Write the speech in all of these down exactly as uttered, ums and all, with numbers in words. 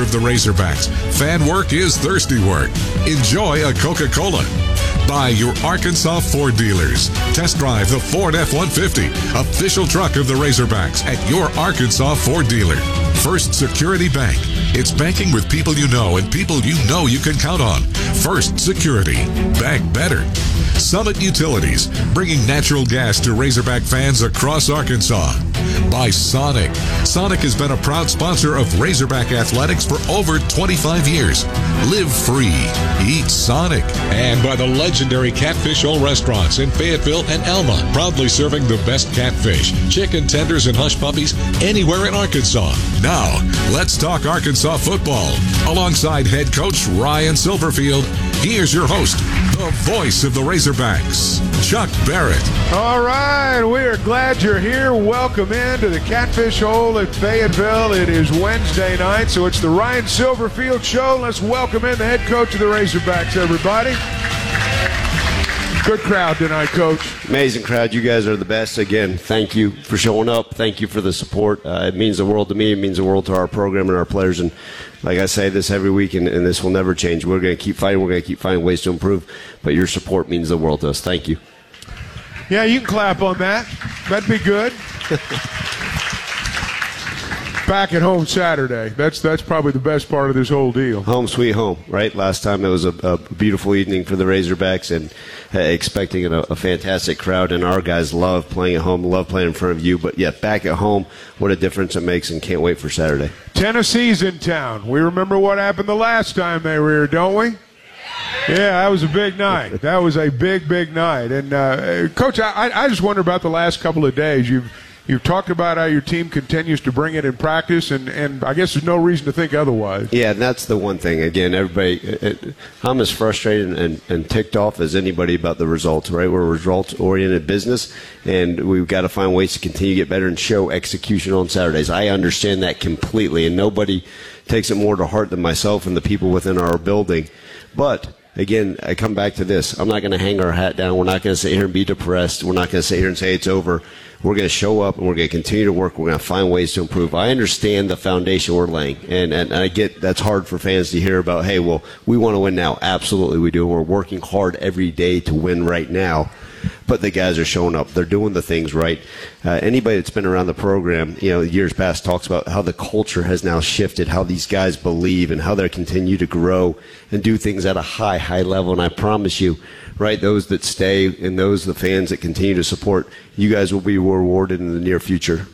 of the Razorbacks. Fan work is thirsty work. Enjoy a Coca-Cola. By your Arkansas Ford dealers. Test drive the Ford F one fifty, official truck of the Razorbacks, at your Arkansas Ford dealer. First Security Bank. It's banking with people you know and people you know you can count on. First Security. Bank better. Summit Utilities, bringing natural gas to Razorback fans across Arkansas. By Sonic. Sonic has been a proud sponsor of Razorback Athletics for over twenty-five years. Live free. Eat Sonic. And by the legendary Catfish Hole Restaurants in Fayetteville and Alma, proudly serving the best catfish, chicken tenders, and hush puppies anywhere in Arkansas. Now, let's talk Arkansas football. Alongside head coach Ryan Silverfield, here's your host, the voice of the Razorbacks, Chuck Barrett. All right, we are glad you're here. Welcome into the Catfish Hole at Fayetteville. It is Wednesday night, so it's the Ryan Silverfield Show. Let's welcome in the head coach of the Razorbacks, everybody. Good crowd tonight, Coach. Amazing crowd. You guys are the best. Again, thank you for showing up. Thank you for the support. Uh, it means the world to me. It means the world to our program and our players. And like I say this every week, and, and this will never change. We're going to keep fighting. We're going to keep finding ways to improve. But your support means the world to us. Thank you. Yeah, you can clap on that. That'd be good. Back at home Saturday. That's that's probably the best part of this whole deal. Home sweet home, right? Last time it was a, a beautiful evening for the Razorbacks, and uh, expecting a, a fantastic crowd. And our guys love playing at home, love playing in front of you. But, yeah, back at home, what a difference it makes, and can't wait for Saturday. Tennessee's in town. We remember what happened the last time they were here, don't we? Yeah, that was a big night. That was a big, big night. And, uh, Coach, I, I just wonder about the last couple of days. You've You've talked about how your team continues to bring it in practice, and, and I guess there's no reason to think otherwise. Yeah, and that's the one thing. Again, everybody, it, I'm as frustrated and, and ticked off as anybody about the results, right? We're a results-oriented business, and we've got to find ways to continue to get better and show execution on Saturdays. I understand that completely, and nobody takes it more to heart than myself and the people within our building. But again, I come back to this. I'm not going to hang our hat down. We're not going to sit here and be depressed. We're not going to sit here and say it's over. We're going to show up, and we're going to continue to work. We're going to find ways to improve. I understand the foundation we're laying, and, and I get that's hard for fans to hear about, hey, well, we want to win now. Absolutely we do. We're working hard every day to win right now. But the guys are showing up. They're doing the things right. Uh, anybody that's been around the program, you know, years past talks about how the culture has now shifted, how these guys believe, and how they continue to grow and do things at a high, high level. And I promise you, right, those that stay and those, the fans that continue to support, you guys will be rewarded in the near future.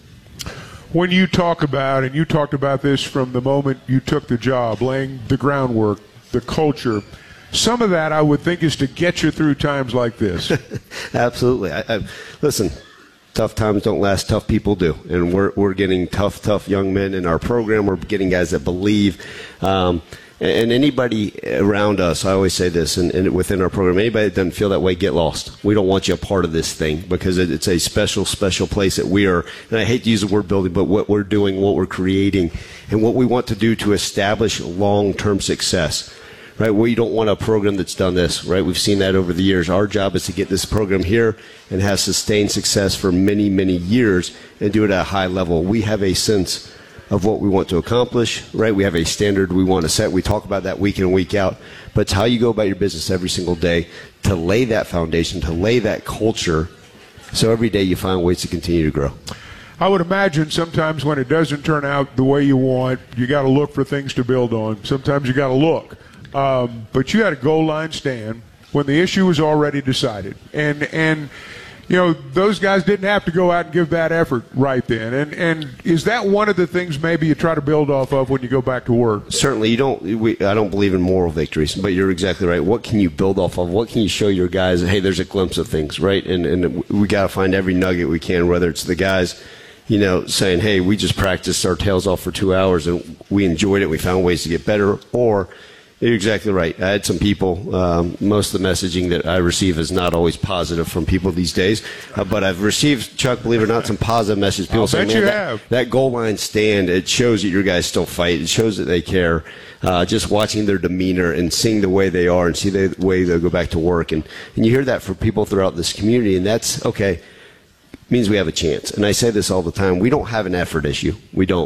When you talk about, and you talked about this from the moment you took the job, laying the groundwork, the culture, some of that I would think is to get you through times like this. Absolutely. I, I, listen, tough times don't last. Tough people do. And we're we're getting tough, tough young men in our program. We're getting guys that believe. Um, and anybody around us, I always say this, and, and within our program, anybody that doesn't feel that way, get lost. We don't want you a part of this thing because it, it's a special, special place that we are. And I hate to use the word building, but what we're doing, what we're creating, and what we want to do to establish long-term success. Right, we don't want a program that's done this, right? We've seen that over the years. Our job is to get this program here and have sustained success for many, many years and do it at a high level. We have a sense of what we want to accomplish, right? We have a standard we want to set. We talk about that week in and week out. But it's how you go about your business every single day to lay that foundation, to lay that culture, so every day you find ways to continue to grow. I would imagine sometimes when it doesn't turn out the way you want, you got to look for things to build on. Sometimes you got to look. Um, but you had a goal line stand when the issue was already decided. And, and you know, those guys didn't have to go out and give that effort right then. And, and is that one of the things maybe you try to build off of when you go back to work? Certainly. You don't. We, I don't believe in moral victories, but you're exactly right. What can you build off of? What can you show your guys? Hey, there's a glimpse of things, right? And, and we got to find every nugget we can, whether it's the guys, you know, saying, hey, we just practiced our tails off for two hours and we enjoyed it. We found ways to get better, or you're exactly right. I had some people, um, most of the messaging that I receive is not always positive from people these days, uh, but I've received, Chuck, believe it or not, some positive messages. People I'll saying, bet you man, have. that, that goal line stand, it shows that your guys still fight. It shows that they care. Uh, just watching their demeanor and seeing the way they are and see the way they go back to work. And, and you hear that from people throughout this community, and that's, okay, means we have a chance. And I say this all the time. We don't have an effort issue. We don't.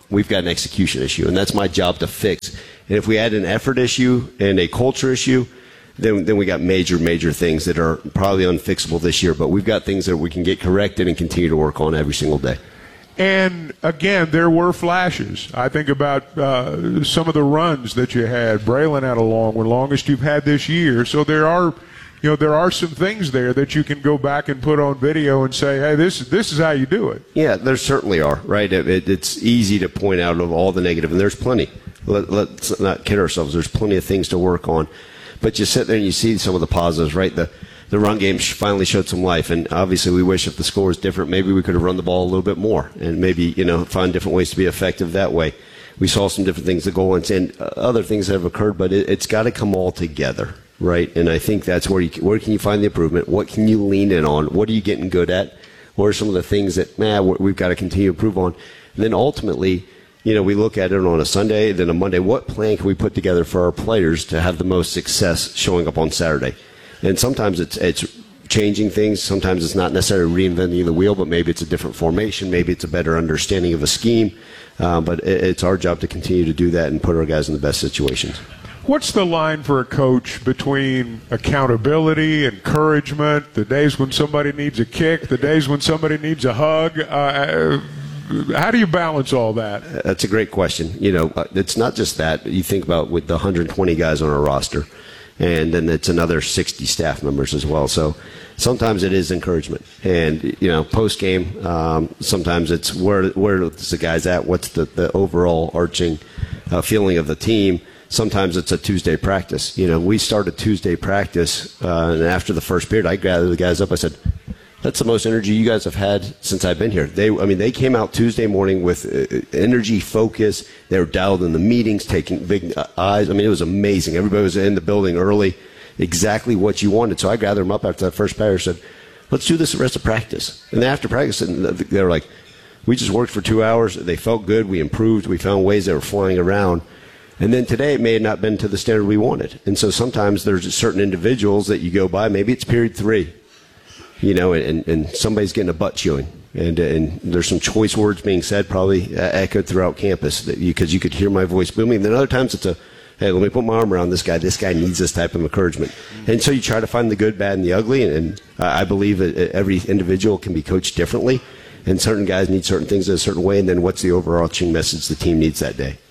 we've got an execution issue, and that's my job to fix. And if we add an effort issue and a culture issue, then then we got major, major things that are probably unfixable this year. But we've got things that we can get corrected and continue to work on every single day. And, again, there were flashes. I think about uh, some of the runs that you had. Braylon had a long one, longest you've had this year. So there are, you know, there are some things there that you can go back and put on video and say, hey, this, this is how you do it. Yeah, there certainly are, right? It, it, it's easy to point out of all the negative, and there's plenty. Let, let's not kid ourselves. There's plenty of things to work on. But you sit there and you see some of the positives, right? The the run game finally showed some life, and obviously we wish if the score was different, maybe we could have run the ball a little bit more and maybe, you know, find different ways to be effective that way. We saw some different things, the goal lines, and other things that have occurred, but it, it's got to come all together, right? And I think that's where you where can you find the improvement? What can you lean in on? What are you getting good at? What are some of the things that, man, we've got to continue to improve on? And then ultimately, you know, we look at it on a Sunday, then a Monday. What plan can we put together for our players to have the most success showing up on Saturday? And sometimes it's it's changing things. Sometimes it's not necessarily reinventing the wheel, but maybe it's a different formation. Maybe it's a better understanding of a scheme. Uh, but it, it's our job to continue to do that and put our guys in the best situations. What's the line for a coach between accountability, encouragement, the days when somebody needs a kick, the days when somebody needs a hug? Uh, how do you balance all that? That's a great question. You know, it's not just that. You think about with the one hundred twenty guys on our roster, and then it's another sixty staff members as well. So sometimes it is encouragement. And, you know, post-game, um, sometimes it's where where is the guys at? What's the, the overall arching uh, feeling of the team? Sometimes it's a Tuesday practice. You know, we started Tuesday practice, uh, and after the first period, I gathered the guys up. I said, that's the most energy you guys have had since I've been here. They, I mean, they came out Tuesday morning with uh, energy, focus. They were dialed in the meetings, taking big uh, eyes. I mean, it was amazing. Everybody was in the building early, exactly what you wanted. So I gathered them up after that first period and said, let's do this the rest of practice. And then after practice, they were like, we just worked for two hours. They felt good. We improved. We found ways they were flying around. And then today it may have not been to the standard we wanted. And so sometimes there's certain individuals that you go by. Maybe it's period three. You know, and, and somebody's getting a butt chewing. And, and there's some choice words being said, probably echoed throughout campus, because you, you could hear my voice booming. And then other times it's a, hey, let me put my arm around this guy. This guy needs this type of encouragement. And so you try to find the good, bad, and the ugly. And, and I believe that every individual can be coached differently. And certain guys need certain things in a certain way. And then what's the overarching message the team needs that day?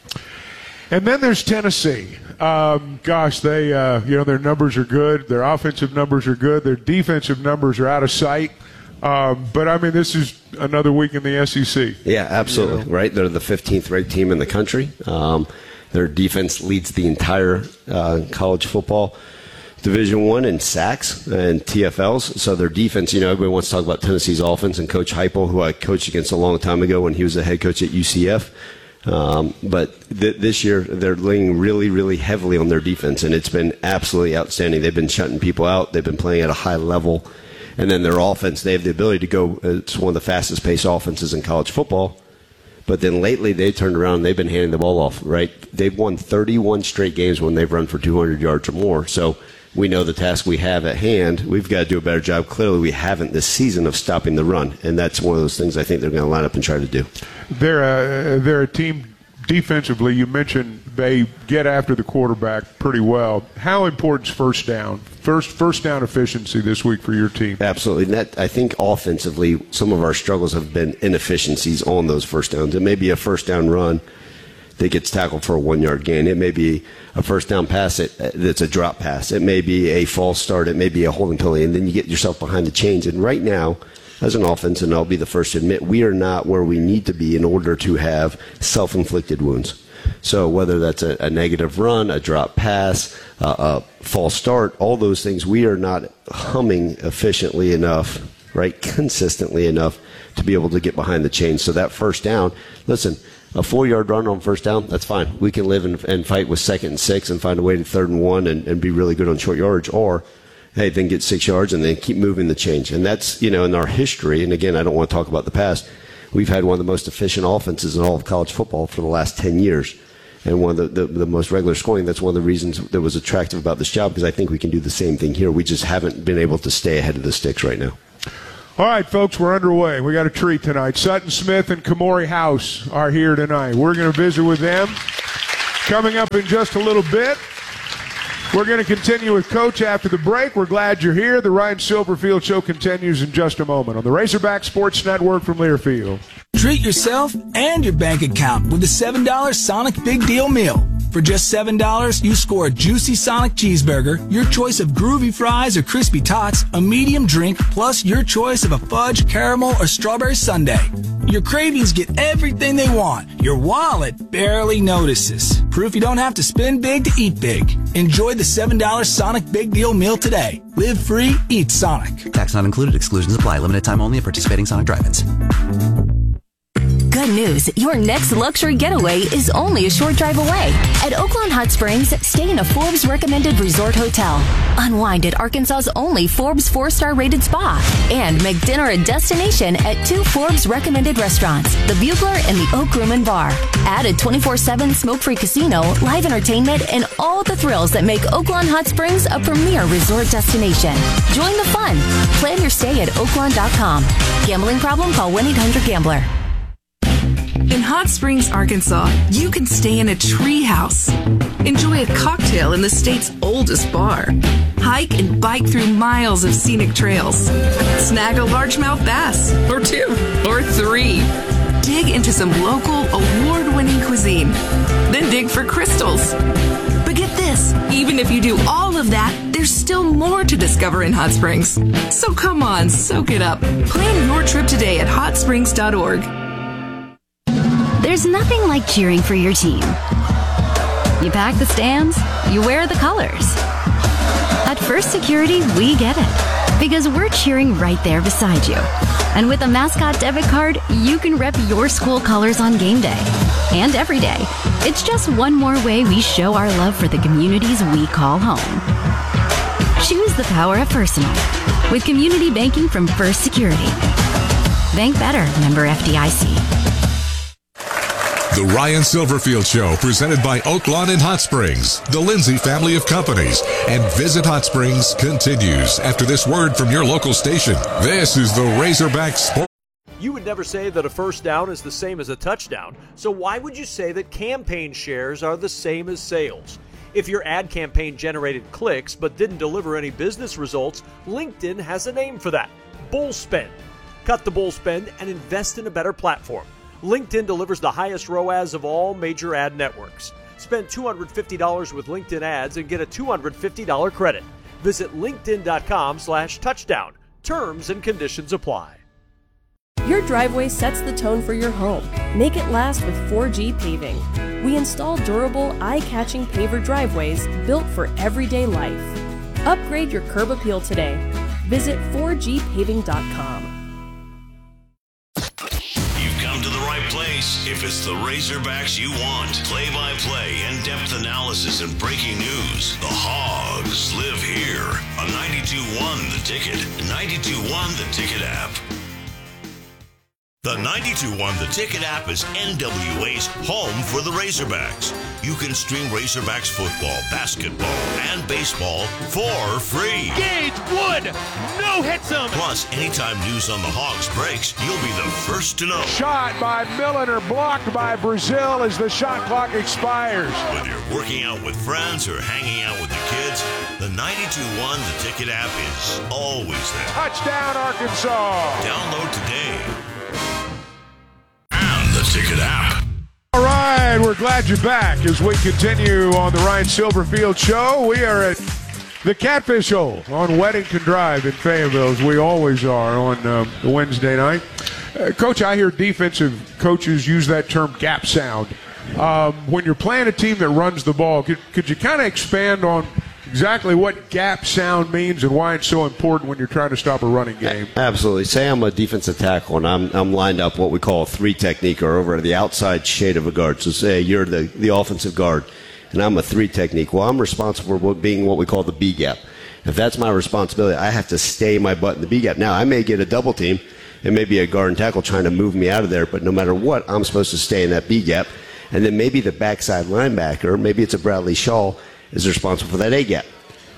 And then there's Tennessee. Um, gosh, they uh, you know, their numbers are good. Their offensive numbers are good. Their defensive numbers are out of sight. Um, but, I mean, this is another week in the S E C. Yeah, absolutely, you know? Right? They're the fifteenth ranked team in the country. Um, their defense leads the entire uh, college football Division One in sacks and T F Ls. So their defense, you know, everybody wants to talk about Tennessee's offense and Coach Heupel, who I coached against a long time ago when he was the head coach at U C F. Um, but th- this year they're leaning really, really heavily on their defense, and it's been absolutely outstanding. They've been shutting people out. They've been playing at a high level. And then their offense, they have the ability to go. It's one of the fastest paced offenses in college football. But then lately they turned around and they've been handing the ball off, right? They've won thirty-one straight games when they've run for two hundred yards or more. So we know the task we have at hand. We've got to do a better job. Clearly we haven't this season of stopping the run. And that's one of those things I think they're going to line up and try to do. They're a, they're a team defensively. You mentioned they get after the quarterback pretty well. How important is first down? First first down efficiency this week for your team? Absolutely. And that, I think offensively, some of our struggles have been inefficiencies on those first downs. It may be a first down run that gets tackled for a one-yard gain. It may be a first down pass that's a drop pass. It may be a false start. It may be a holding penalty. And then you get yourself behind the chains. And right now, as an offense, and I'll be the first to admit, we are not where we need to be in order to have self-inflicted wounds. So whether that's a, a negative run, a drop pass, uh, a false start, all those things, we are not humming efficiently enough, right, consistently enough to be able to get behind the chains. So that first down, listen, a four-yard run on first down, that's fine. We can live and, and fight with second and six and find a way to third and one and, and be really good on short yardage, or hey, then get six yards and then keep moving the change. And that's, you know, in our history, and again, I don't want to talk about the past, we've had one of the most efficient offenses in all of college football for the last ten years. And one of the, the, the most regular scoring. That's one of the reasons that was attractive about this job, because I think we can do the same thing here. We just haven't been able to stay ahead of the sticks right now. All right, folks, we're underway. We got a treat tonight. Sutton Smith and Kamori House are here tonight. We're going to visit with them. Coming up in just a little bit, we're going to continue with Coach after the break. We're glad you're here. The Ryan Silverfield Show continues in just a moment on the Razorback Sports Network from Learfield. Treat yourself and your bank account with the seven dollar Sonic Big Deal Meal. For just seven dollars, you score a juicy Sonic cheeseburger, your choice of groovy fries or crispy tots, a medium drink, plus your choice of a fudge, caramel, or strawberry sundae. Your cravings get everything they want. Your wallet barely notices. Proof you don't have to spend big to eat big. Enjoy the seven dollar Sonic Big Deal Meal today. Live free, eat Sonic. Tax not included. Exclusions apply. Limited time only at participating Sonic drive-ins. Good news, your next luxury getaway is only a short drive away. At Oaklawn Hot Springs, stay in a Forbes recommended resort hotel. Unwind at Arkansas's only Forbes four-star rated spa. And make dinner a destination at two Forbes recommended restaurants, the Bugler and the Oak Room and Bar. Add a twenty-four seven smoke-free casino, live entertainment, and all the thrills that make Oaklawn Hot Springs a premier resort destination. Join the fun. Plan your stay at oaklawn dot com. Gambling problem? Call one eight hundred gambler. In Hot Springs, Arkansas, you can stay in a tree house. Enjoy a cocktail in the state's oldest bar. Hike and bike through miles of scenic trails. Snag a largemouth bass, or two, or three. Dig into some local award-winning cuisine. Then dig for crystals. But get this, even if you do all of that, there's still more to discover in Hot Springs. So come on, soak it up. Plan your trip today at hot springs dot org. There's nothing like cheering for your team. You pack the stands, you wear the colors. At First Security, we get it, because we're cheering right there beside you. And with a mascot debit card, you can rep your school colors on game day and every day. It's just one more way we show our love for the communities we call home. Choose the power of personal with community banking from First Security. Bank better, member F D I C. The Ryan Silverfield Show, presented by Oaklawn and Hot Springs, the Lindsay family of companies, and Visit Hot Springs continues after this word from your local station. This is the Razorback Sport. You would never say that a first down is the same as a touchdown, so why would you say that campaign shares are the same as sales? If your ad campaign generated clicks but didn't deliver any business results, LinkedIn has a name for that: bull spend. Cut the bull spend and invest in a better platform. LinkedIn delivers the highest R O A S of all major ad networks. Spend two hundred fifty dollars with LinkedIn ads and get a two hundred fifty dollars credit. Visit linkedin.com slash touchdown. Terms and conditions apply. Your driveway sets the tone for your home. Make it last with four G Paving. We install durable, eye-catching paver driveways built for everyday life. Upgrade your curb appeal today. Visit four G paving dot com. Place if it's the Razorbacks you want. Play-by-play, in-depth analysis, and breaking news. The Hogs live here on ninety-two point one The Ticket, ninety-two point one The Ticket app. The ninety-two point one The Ticket app is N W A's home for the Razorbacks. You can stream Razorbacks football, basketball, and baseball for free. Gage Wood, no hits him. Plus, anytime news on the Hogs breaks, you'll be the first to know. Shot by Milliner, blocked by Brazil as the shot clock expires. Whether you're working out with friends or hanging out with the kids, the ninety-two point one The Ticket app is always there. Touchdown, Arkansas. Download today. And the Ticket app. All right, we're glad you're back as we continue on the Ryan Silverfield Show. We are at the Catfish Hole on Weddington Drive in Fayetteville, as we always are on um, Wednesday night. Uh, Coach, I hear defensive coaches use that term gap sound. Um, when you're playing a team that runs the ball, could, could you kind of expand on exactly what gap sound means and why it's so important when you're trying to stop a running game? Absolutely. Say I'm a defensive tackle and I'm I'm lined up what we call a three technique, or over the outside shade of a guard. So say you're the, the offensive guard and I'm a three technique. Well, I'm responsible for being what we call the B gap. If that's my responsibility, I have to stay my butt in the B gap. Now, I may get a double team and maybe a guard and tackle trying to move me out of there, but no matter what, I'm supposed to stay in that B gap. And then maybe the backside linebacker, maybe it's a Bradley Shaw, is responsible for that A gap.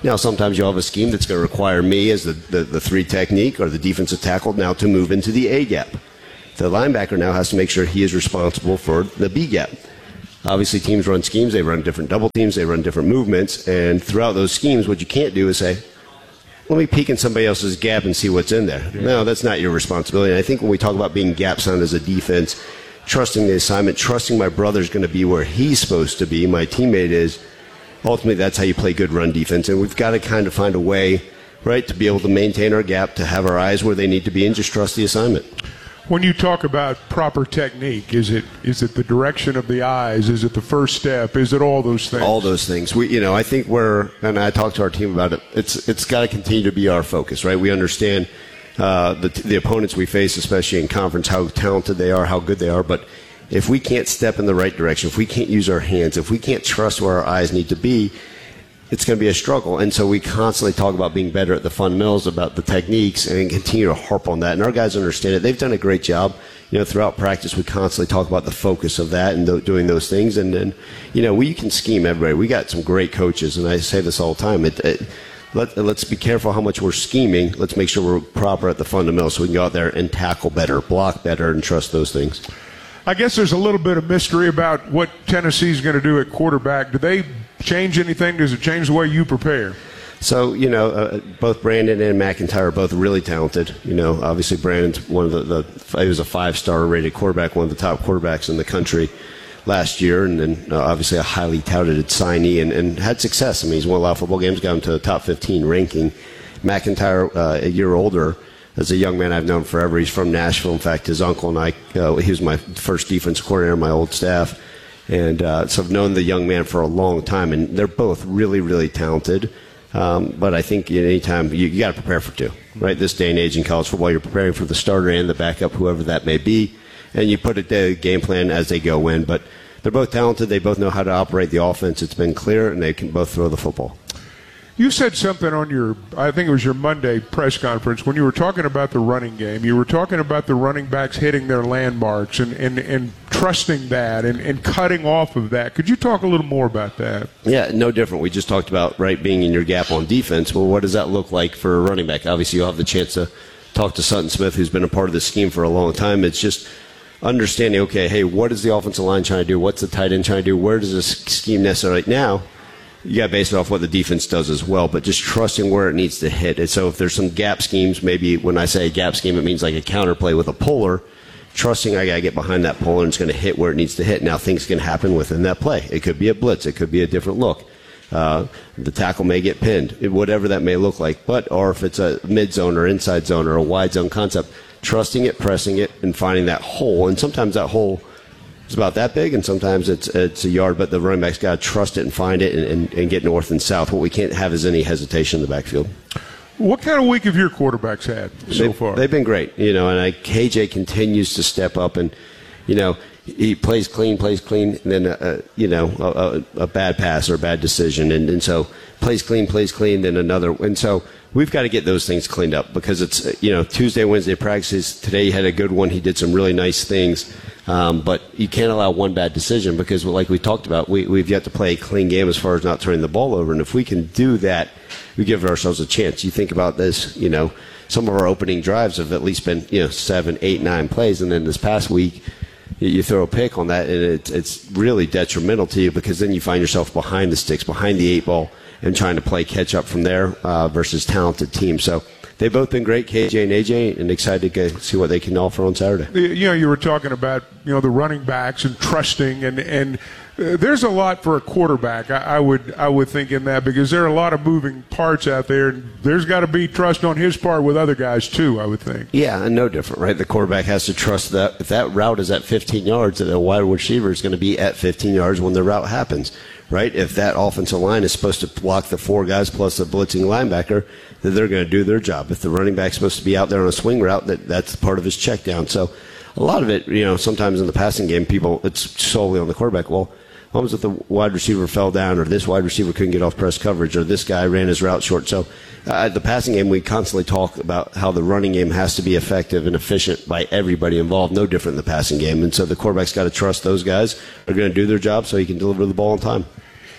Now, sometimes you'll have a scheme that's going to require me as the, the, the three technique or the defensive tackle now to move into the A gap. The linebacker now has to make sure he is responsible for the B gap. Obviously, teams run schemes. They run different double teams. They run different movements. And throughout those schemes, what you can't do is say, let me peek in somebody else's gap and see what's in there. Yeah. No, that's not your responsibility. And I think when we talk about being gap sound as a defense, trusting the assignment, trusting my brother's going to be where he's supposed to be, my teammate is, ultimately that's how you play good run defense. And we've got to kind of find a way, right, to be able to maintain our gap, to have our eyes where they need to be, and just trust the assignment. When you talk about proper technique, is it is it the direction of the eyes? Is it the first step? Is it all those things? All those things. We, you know, I think we're, and I talked to our team about it. It's it's got to continue to be our focus, right? We understand uh, the the opponents we face, especially in conference, how talented they are, how good they are. But if we can't step in the right direction, if we can't use our hands, if we can't trust where our eyes need to be, it's going to be a struggle. And so we constantly talk about being better at the fundamentals, about the techniques, and continue to harp on that. And our guys understand it. They've done a great job. You know, throughout practice, we constantly talk about the focus of that and th- doing those things. And then, you know, we can scheme everybody. We got some great coaches, and I say this all the time. It, it, let, let's be careful how much we're scheming. Let's make sure we're proper at the fundamentals so we can go out there and tackle better, block better, and trust those things. I guess there's a little bit of mystery about what Tennessee's going to do at quarterback. Do they change anything? Does it change the way you prepare? So, you know, uh, both Brandon and McIntyre are both really talented. You know, obviously Brandon's one of the, the he was a five-star rated quarterback, one of the top quarterbacks in the country last year, and then uh, obviously a highly touted signee and, and had success. I mean, he's won a lot of football games, got him to the top fifteen ranking. McIntyre, uh, a year older, as a young man I've known forever. He's from Nashville. In fact, his uncle and I, uh, he was my first defense coordinator on my old staff. And uh, so I've known the young man for a long time, and they're both really, really talented. Um, but I think at any time, you, you got to prepare for two, right? This day and age in college football, you're preparing for the starter and the backup, whoever that may be, and you put a game plan as they go in. But they're both talented. They both know how to operate the offense. It's been clear, and they can both throw the football. You said something on your, I think it was your Monday press conference, when you were talking about the running game. You were talking about the running backs hitting their landmarks and, and, and trusting that and, and cutting off of that. Could you talk a little more about that? Yeah, no different. We just talked about, right, being in your gap on defense. Well, what does that look like for a running back? Obviously, you'll have the chance to talk to Sutton Smith, who's been a part of the scheme for a long time. It's just understanding, okay, hey, what is the offensive line trying to do? What's the tight end trying to do? Where does this scheme necessarily right now? You got to base it off what the defense does as well, but just trusting where it needs to hit. And so if there's some gap schemes, maybe when I say a gap scheme, it means like a counter play with a puller, trusting I got to get behind that puller and it's going to hit where it needs to hit. Now, things can happen within that play. It could be a blitz. It could be a different look. Uh, the tackle may get pinned, whatever that may look like. But or if it's a mid-zone or inside zone or a wide zone concept, trusting it, pressing it, and finding that hole. And sometimes that hole it's about that big, and sometimes it's it's a yard, but the running back's got to trust it and find it and, and, and get north and south. What we can't have is any hesitation in the backfield. What kind of week have your quarterbacks had so they've, far? They've been great, you know, and I, K J continues to step up, and, you know, he plays clean, plays clean, and then, uh, you know, a, a, a bad pass or a bad decision, and, and so plays clean, plays clean, then another. And so we've got to get those things cleaned up because it's, you know, Tuesday, Wednesday practices. Today he had a good one. He did some really nice things. Um, but you can't allow one bad decision because, like we talked about, we, we've yet to play a clean game as far as not turning the ball over. And if we can do that, we give ourselves a chance. You think about this, you know, some of our opening drives have at least been, you know, seven, eight, nine plays. And then this past week, you throw a pick on that, and it, it's really detrimental to you because then you find yourself behind the sticks, behind the eight ball, and trying to play catch up from there uh, versus talented teams. So they've both been great, K J and A J, and excited to see what they can offer on Saturday. You know, you were talking about, you know, the running backs and trusting, and and uh, there's a lot for a quarterback, I, I would I would think, in that, because there are a lot of moving parts out there, and there's got to be trust on his part with other guys too, I would think. Yeah, and no different, right? The quarterback has to trust that if that route is at fifteen yards, that a wide receiver is going to be at fifteen yards when the route happens. Right? If that offensive line is supposed to block the four guys plus the blitzing linebacker, then they're going to do their job. If the running back's supposed to be out there on a swing route, that that's part of his check down. So a lot of it, you know, sometimes in the passing game, people, it's solely on the quarterback. Well, what was if the wide receiver fell down, or this wide receiver couldn't get off press coverage, or this guy ran his route short? So uh, the passing game, we constantly talk about how the running game has to be effective and efficient by everybody involved, no different in the passing game. And so the quarterback's got to trust those guys are going to do their job so he can deliver the ball on time.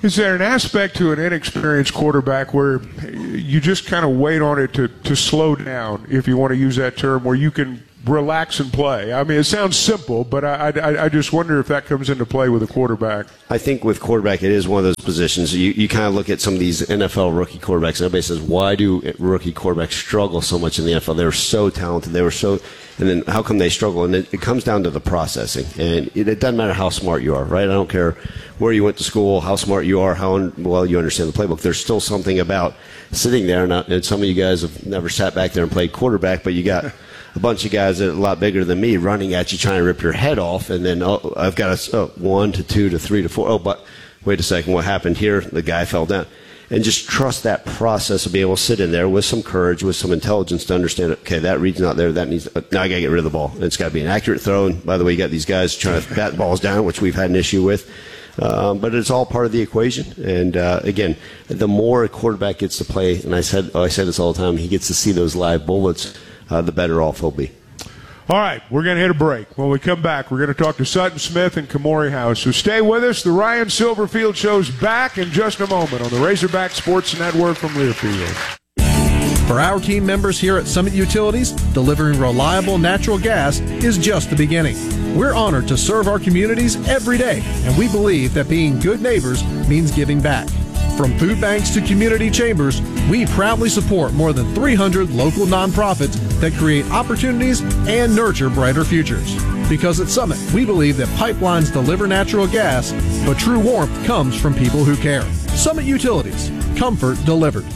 Is there an aspect to an inexperienced quarterback where you just kind of wait on it to, to slow down, if you want to use that term, where you can relax and play? I mean, it sounds simple, but I, I, I just wonder if that comes into play with a quarterback. I think with quarterback, it is one of those positions. You, you kind of look at some of these N F L rookie quarterbacks, and everybody says, why do rookie quarterbacks struggle so much in the N F L? They were so talented. They were so – and then how come they struggle? And it, it comes down to the processing. And it, it doesn't matter how smart you are, right? I don't care where you went to school, how smart you are, how well you understand the playbook. There's still something about sitting there, and, and some of you guys have never sat back there and played quarterback, but you got – a bunch of guys that are a lot bigger than me running at you trying to rip your head off, and then oh, I've got a oh, one to two to three to four. Oh, but wait a second, what happened here? The guy fell down. And just trust that process of being able to sit in there with some courage, with some intelligence to understand, okay, that read's not there, that needs, now I got to get rid of the ball. And it's got to be an accurate throw. And by the way, you got these guys trying to bat balls down, which we've had an issue with. Um, but it's all part of the equation. And uh, again, the more a quarterback gets to play, and I said, oh, I say this all the time, he gets to see those live bullets, uh, the better off he'll be. All right, we're going to hit a break. When we come back, we're going to talk to Sutton Smith and Kamori House. So stay with us. The Ryan Silverfield Show's back in just a moment on the Razorback Sports Network from Learfield. For our team members here at Summit Utilities, delivering reliable natural gas is just the beginning. We're honored to serve our communities every day, and we believe that being good neighbors means giving back. From food banks to community chambers, we proudly support more than three hundred local nonprofits that create opportunities and nurture brighter futures. Because at Summit, we believe that pipelines deliver natural gas, but true warmth comes from people who care. Summit Utilities, comfort delivered.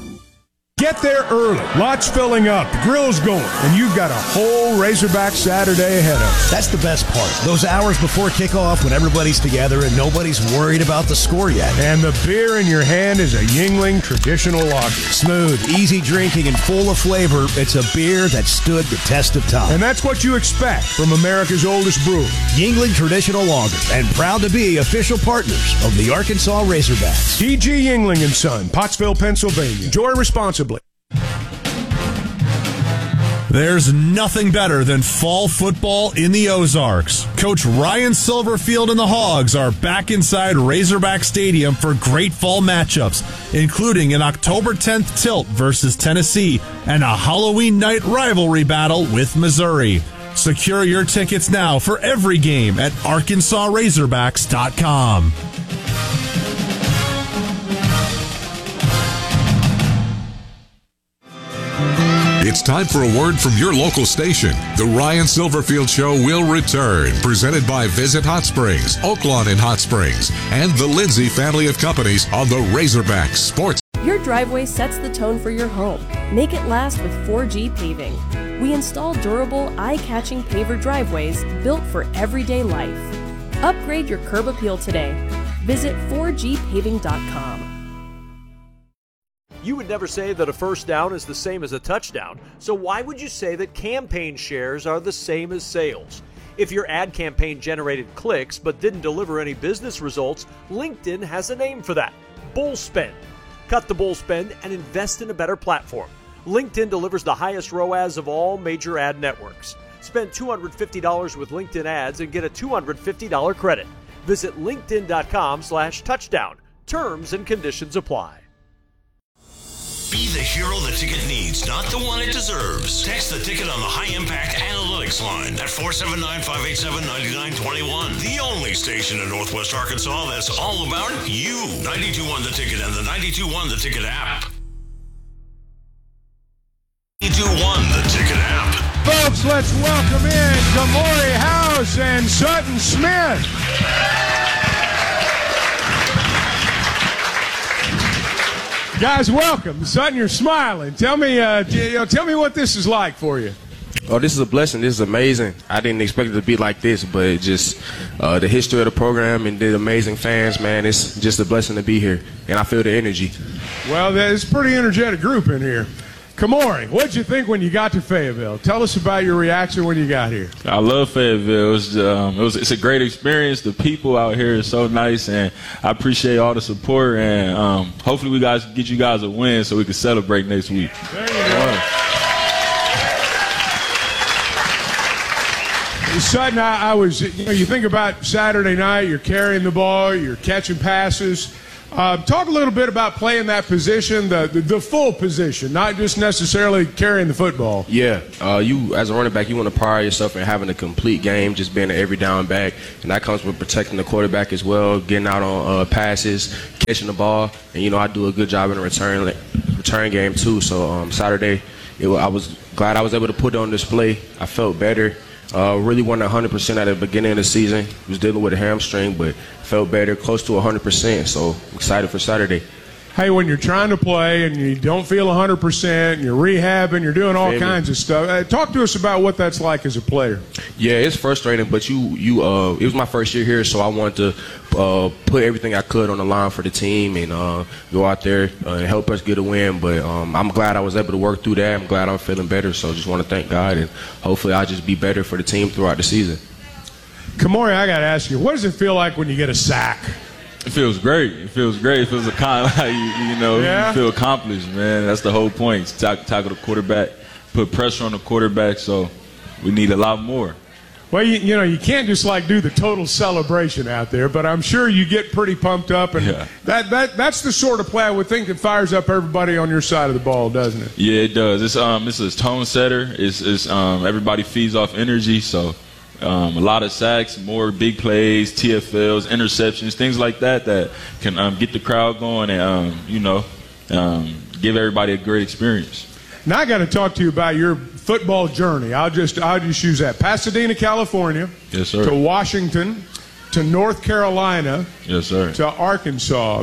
Get there early. Lots filling up. The grill's going. And you've got a whole Razorback Saturday ahead of us. That's the best part. Those hours before kickoff when everybody's together and nobody's worried about the score yet. And the beer in your hand is a Yuengling Traditional Lager. Smooth, easy drinking, and full of flavor. It's a beer that stood the test of time. And that's what you expect from America's oldest brewery. Yuengling Traditional Lager. And proud to be official partners of the Arkansas Razorbacks. D G Yuengling and Son, Pottsville, Pennsylvania. Enjoy responsibly. There's nothing better than fall football in the Ozarks. Coach Ryan Silverfield and the Hogs are back inside Razorback Stadium for great fall matchups, including an October tenth tilt versus Tennessee and a Halloween night rivalry battle with Missouri. Secure your tickets now for every game at arkansas razorbacks dot com. It's time for a word from your local station. The Ryan Silverfield Show will return, presented by Visit Hot Springs, Oaklawn in Hot Springs, and the Lindsay family of companies on the Razorback Sports. Your driveway sets the tone for your home. Make it last with four G Paving. We install durable, eye-catching paver driveways built for everyday life. Upgrade your curb appeal today. Visit four G paving dot com. You would never say that a first down is the same as a touchdown, so why would you say that campaign shares are the same as sales? If your ad campaign generated clicks but didn't deliver any business results, LinkedIn has a name for that: bull spend. Cut the bull spend and invest in a better platform. LinkedIn delivers the highest R O A S of all major ad networks. Spend two hundred fifty dollars with LinkedIn ads and get a two hundred fifty dollars credit. Visit linkedin.com slash touchdown. Terms and conditions apply. Be the hero the ticket needs, not the one it deserves. Text the ticket on the High Impact Analytics line at four seven nine, five eight seven, nine nine two one. The only station in Northwest Arkansas that's all about you. ninety-two point one The Ticket and the ninety-two point one The Ticket app. ninety-two point one The Ticket app. Folks, let's welcome in Kamori House and Sutton Smith. Guys, welcome. Sutton, you're smiling. Tell me, uh, you know, tell me what this is like for you. Oh, this is a blessing. This is amazing. I didn't expect it to be like this, but it just uh, the history of the program and the amazing fans, man, it's just a blessing to be here, and I feel the energy. Well, it's a pretty energetic group in here. Kamori, what did you think when you got to Fayetteville? Tell us about your reaction when you got here. I love Fayetteville. It was, um, it was, it's a great experience. The people out here are so nice, and I appreciate all the support. And um, hopefully, we guys get you guys a win so we can celebrate next week. There you go. Sutton, I, I was, you know, you think about Saturday night, you're carrying the ball, you're catching passes. Uh, talk a little bit about playing that position, the, the the full position, not just necessarily carrying the football. Yeah, uh, you as a running back, you want to pride yourself in having a complete game, just being an every down back, and that comes with protecting the quarterback as well, getting out on uh, passes, catching the ball, and you know I do a good job in the return return game too. So um, Saturday, it, I was glad I was able to put it on display. I felt better. Uh, really wasn't one hundred percent at the beginning of the season. Was dealing with a hamstring, but felt better, close to one hundred percent. So excited for Saturday. Hey, when you're trying to play and you don't feel one hundred percent, you're rehabbing, you're doing all Maybe. kinds of stuff. Uh, talk to us about what that's like as a player. Yeah, it's frustrating, but you, you, uh, it was my first year here, so I wanted to uh, put everything I could on the line for the team and uh, go out there uh, and help us get a win. But um, I'm glad I was able to work through that. I'm glad I'm feeling better, so just want to thank God, and hopefully I'll just be better for the team throughout the season. Kamori, I got to ask you, what does it feel like when you get a sack? It feels great. It feels great. It feels kind of like, you, you know, yeah. you feel accomplished, man. That's the whole point. Tackle, tackle the quarterback, put pressure on the quarterback, so we need a lot more. Well, you, you know, you can't just like do the total celebration out there, but I'm sure you get pretty pumped up, and yeah. that, that that's the sort of play I would think that fires up everybody on your side of the ball, doesn't it? Yeah, it does. It's um, it's a tone setter. It's, it's um, everybody feeds off energy, so um, a lot of sacks, more big plays, T F Ls, interceptions, things like that that can um, get the crowd going and um, you know, um, give everybody a great experience. Now I got to talk to you about your football journey. I'll just I'll just use that. Pasadena, California. Yes, sir. To Washington, to North Carolina. Yes, sir. To Arkansas.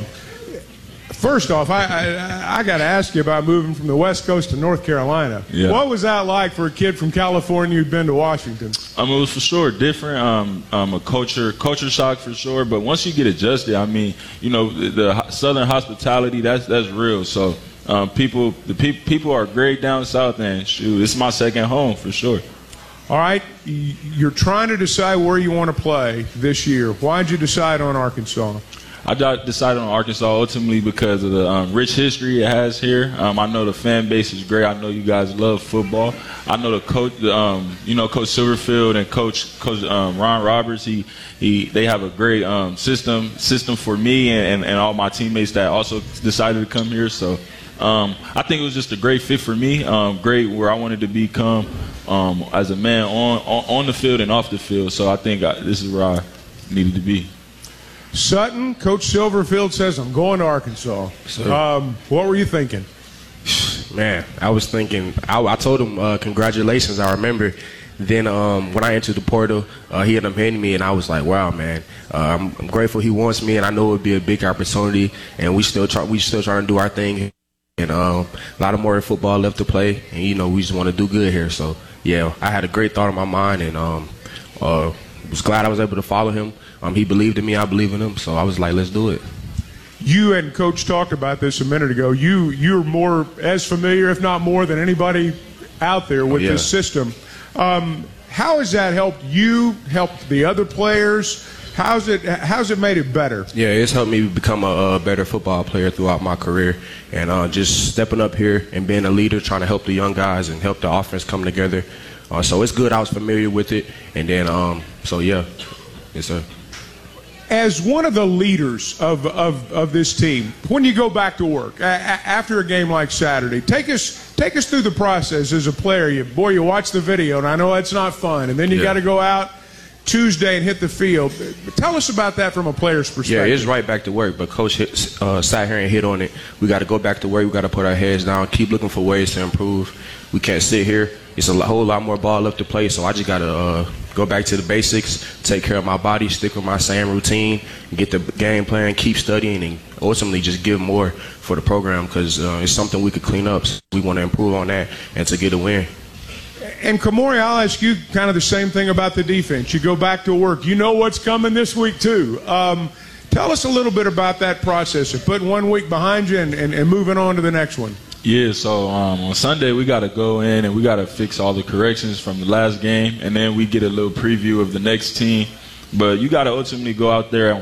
First off, I I, I got to ask you about moving from the West Coast to North Carolina. Yeah. What was that like for a kid from California who'd been to Washington? Um, it was for sure different. Um, um, a culture culture shock for sure. But once you get adjusted, I mean, you know, the, the Southern hospitality that's that's real. So. Um, people, the pe- people are great down south, and shoot, it's my second home for sure. All right, you're trying to decide where you want to play this year. Why did you decide on Arkansas? I decided on Arkansas ultimately because of the um, rich history it has here. Um, I know the fan base is great. I know you guys love football. I know the coach, um, you know, Coach Silverfield and Coach Coach um, Ron Roberts. He he, they have a great um, system system for me and, and, and all my teammates that also decided to come here. So. Um, I think it was just a great fit for me, um, great where I wanted to become um, as a man on, on on the field and off the field. So I think I, this is where I needed to be. Sutton, Coach Silverfield says, I'm going to Arkansas. Um, what were you thinking? Man, I was thinking, I, I told him uh, congratulations, I remember. Then um, when I entered the portal, uh, he ended up hitting me, and I was like, "Wow, man! Uh, I'm, I'm grateful he wants me, and I know it would be a big opportunity. And we still try, we still trying to do our thing." And um, a lot of more football left to play, and you know we just want to do good here. So yeah, I had a great thought in my mind, and um, uh, was glad I was able to follow him. Um, he believed in me, I believe in him, so I was like, let's do it. You and Coach talked about this a minute ago. You you're more as familiar, if not more, than anybody out there with oh, yeah. this system. Um, how has that helped you? Helped the other players? How's it How's it made it better? Yeah, it's helped me become a, a better football player throughout my career, and uh, just stepping up here and being a leader, trying to help the young guys and help the offense come together. Uh, so it's good. I was familiar with it, and then um, so yeah, yes sir. As one of the leaders of, of, of this team, when you go back to work a- after a game like Saturday, take us take us through the process as a player. You boy, you watch the video, and I know that's not fun, and then you Yeah. got to go out Tuesday and hit the field. Tell us about that from a player's perspective. Yeah, it's right back to work, but Coach hit, uh, sat here and hit on it. We got to go back to work. We got to put our heads down, keep looking for ways to improve. We can't sit here. It's a whole lot more ball left to play, so I just got to uh, go back to the basics, take care of my body, stick with my same routine, get the game plan, keep studying, and ultimately just give more for the program because uh, it's something we could clean up. So we want to improve on that and to get a win. And Kamori, I'll ask you kind of the same thing about the defense. You go back to work. You know what's coming this week, too. Um, tell us a little bit about that process of putting one week behind you and, and, and moving on to the next one. Yeah, so um, on Sunday we got to go in and we got to fix all the corrections from the last game, and then we get a little preview of the next team. But you got to ultimately go out there and